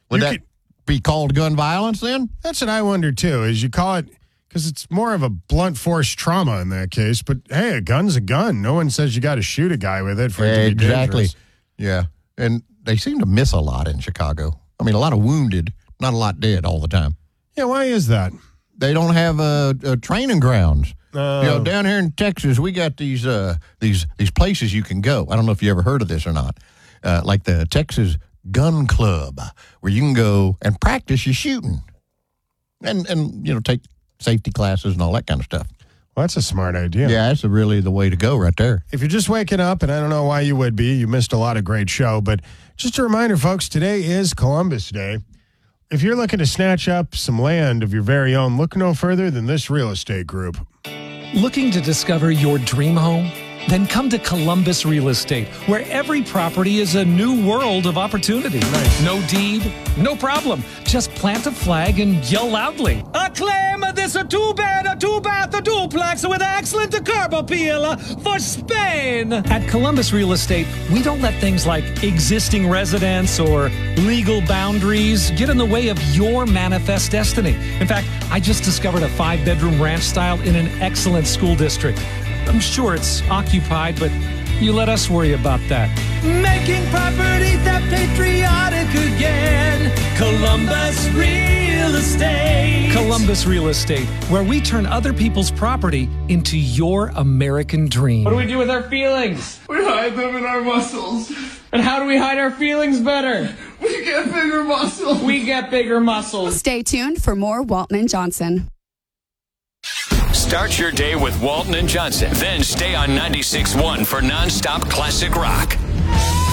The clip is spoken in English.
Would that be called gun violence then? That's what I wonder, too, is you call it, because it's more of a blunt force trauma in that case. But, hey, a gun's a gun. No one says you got to shoot a guy with it for it to be Exactly. dangerous. Yeah. And they seem to miss a lot in Chicago. I mean, a lot of wounded, not a lot dead all the time. Yeah, why is that? They don't have a training grounds. Down here in Texas, we got these places you can go. I don't know if you ever heard of this or not. Like the Texas Gun Club, where you can go and practice your shooting, and take safety classes and all that kind of stuff. Well, that's a smart idea. Yeah, that's really the way to go right there. If you're just waking up, and I don't know why you would be, you missed a lot of great show, but just a reminder, folks, today is Columbus Day. If you're looking to snatch up some land of your very own, look no further than this real estate group. Looking to discover your dream home? Then come to Columbus Real Estate, where every property is a new world of opportunity. Nice. No deed, no problem. Just plant a flag and yell loudly. I claim this a two-bed, a two-bath, a duplex with excellent curb appeal for Spain. At Columbus Real Estate, we don't let things like existing residents or legal boundaries get in the way of your manifest destiny. In fact, I just discovered a 5-bedroom ranch style in an excellent school district. I'm sure it's occupied, but you let us worry about that. Making property that patriotic again. Columbus Real Estate. Columbus Real Estate, where we turn other people's property into your American dream. What do we do with our feelings? We hide them in our muscles. And how do we hide our feelings better? We get bigger muscles. We get bigger muscles. Stay tuned for more Walton and Johnson. Start your day with Walton and Johnson. Then stay on 96.1 for nonstop classic rock.